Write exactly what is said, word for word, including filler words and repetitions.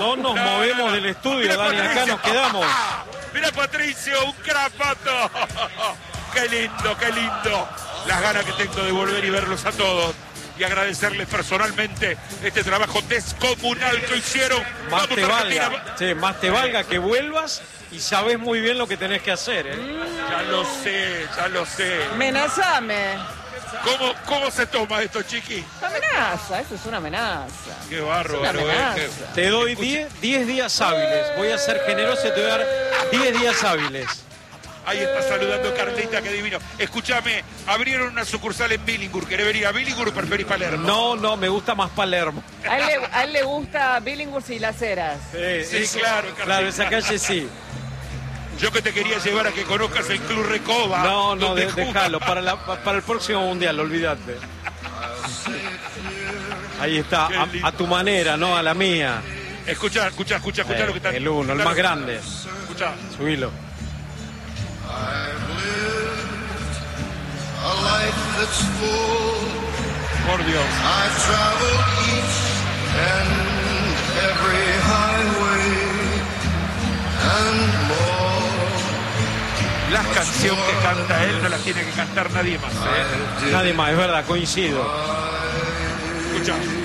No nos No, movemos no, no. del estudio, Mira, Dani, acá Patricio. nos quedamos. Mira, Patricio, un crack, Pato. Qué lindo, qué lindo. Las ganas que tengo de volver y verlos a todos. Y agradecerles personalmente este trabajo descomunal que hicieron. Más Vamos, te Argentina. valga, sí, más te valga que vuelvas y sabes muy bien lo que tenés que hacer, ¿eh? Ya lo sé, ya lo sé. Amenazame. ¿Cómo, cómo se toma esto, Chiqui? Amenaza, eso es una amenaza. Qué Es bárbaro, una eh. amenaza. Qué- Te doy diez días hábiles. Voy a ser generoso y te voy a dar diez días hábiles. Ahí está saludando Carlita, qué divino. Escúchame, abrieron una sucursal en Billingur. ¿Querés venir a Billingur o preferís Palermo? No, no, me gusta más Palermo. A él le, a él le gusta Billinghurst y Las Heras. Sí, eso- claro, Carlita. Claro, esa calle sí. Yo que te quería llevar a que conozcas el Club Recoba. No, no, donde de- juega- déjalo. Para, la- para el próximo mundial, olvídate. Ahí está, Qué a, lindo. a tu manera, no a la mía. Escucha, escucha, escucha, escucha Eh, lo que está. el uno, el claro. más grande. Escucha. Subilo. A life that's full. Por Dios. I've traveled each and every highway and more. Las canciones que canta él no las tiene que cantar nadie más. ¿eh? Nadie más, es verdad, coincido. Escucha.